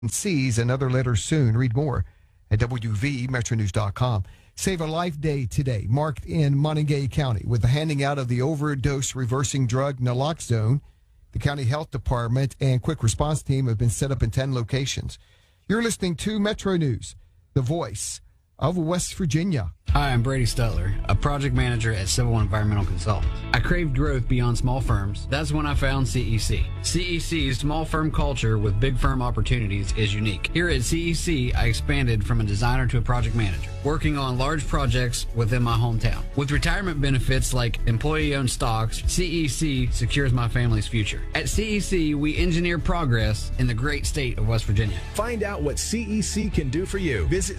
C's and other letters soon. Read more at WVMetroNews.com. Save a Life Day today, marked in Montague County with the handing out of the overdose reversing drug naloxone. The county health department and quick response team have been set up in 10 locations. You're listening to Metro News, the voice of West Virginia. Hi, I'm Brady Stutler, a project manager at Civil Environmental Consultants. I craved growth beyond small firms. That's when I found CEC. CEC's small firm culture with big firm opportunities is unique. Here at CEC, I expanded from a designer to a project manager, working on large projects within my hometown. With retirement benefits like employee-owned stocks, CEC secures my family's future. At CEC, we engineer progress in the great state of West Virginia. Find out what CEC can do for you. Visit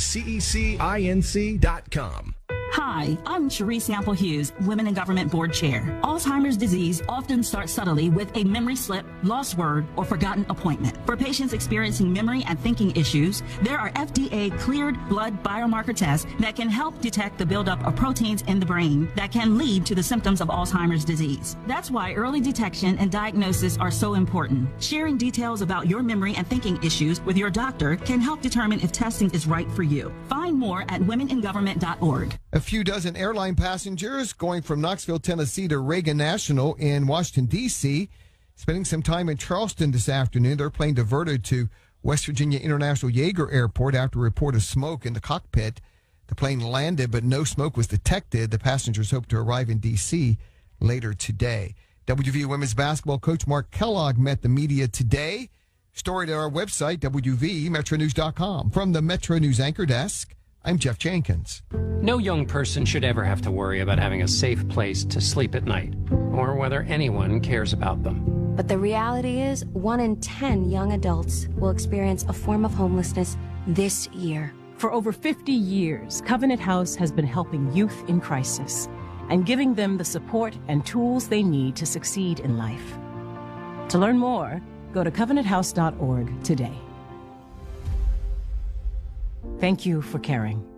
CECinc.com. Hi, I'm Cherise Sample Hughes, Women in Government Board Chair. Alzheimer's disease often starts subtly with a memory slip, lost word, or forgotten appointment. For patients experiencing memory and thinking issues, there are FDA-cleared blood biomarker tests that can help detect the buildup of proteins in the brain that can lead to the symptoms of Alzheimer's disease. That's why early detection and diagnosis are so important. Sharing details about your memory and thinking issues with your doctor can help determine if testing is right for you. Find more at womeningovernment.org. A few dozen airline passengers going from Knoxville, Tennessee to Reagan National in Washington, D.C., spending some time in Charleston this afternoon. Their plane diverted to West Virginia International Yeager Airport after a report of smoke in the cockpit. The plane landed, but no smoke was detected. The passengers hope to arrive in D.C. later today. WVU women's basketball coach Mark Kellogg met the media today. Story at our website, WVMetroNews.com. From the Metro News Anchor Desk, I'm Jeff Jenkins. No young person should ever have to worry about having a safe place to sleep at night, or whether anyone cares about them. But the reality is, 1 in 10 young adults will experience a form of homelessness this year. For over 50 years, Covenant House has been helping youth in crisis and giving them the support and tools they need to succeed in life. To learn more, go to covenanthouse.org today. Thank you for caring.